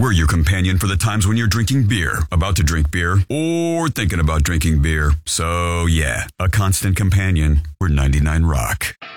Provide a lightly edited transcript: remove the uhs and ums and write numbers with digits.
We're your companion for the times when you're drinking beer, about to drink beer, or thinking about drinking beer. So yeah, a constant companion. We're 99 Rock.